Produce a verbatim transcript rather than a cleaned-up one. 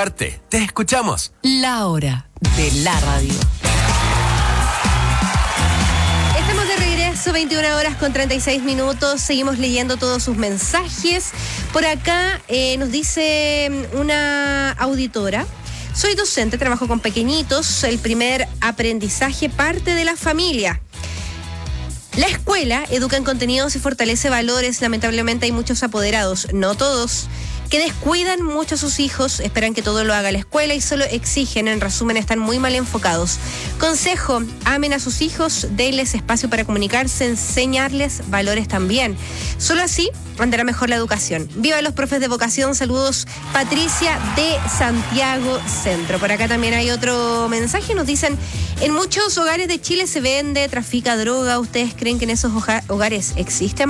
parte. Te escuchamos. La hora de la radio. Estamos de regreso, veintiuna horas con treinta y seis minutos. Seguimos leyendo todos sus mensajes. Por acá eh, nos dice una auditora: soy docente, trabajo con pequeñitos. El primer aprendizaje parte de la familia. La escuela educa en contenidos y fortalece valores. Lamentablemente hay muchos apoderados, no todos, que descuidan mucho a sus hijos, esperan que todo lo haga la escuela y solo exigen. En resumen, están muy mal enfocados. Consejo: amen a sus hijos, denles espacio para comunicarse, enseñarles valores también. Solo así andará mejor la educación. Viva los profes de vocación. Saludos, Patricia de Santiago Centro. Por acá también hay otro mensaje. Nos dicen: en muchos hogares de Chile se vende, trafica droga. ¿Ustedes creen que en esos hogares existen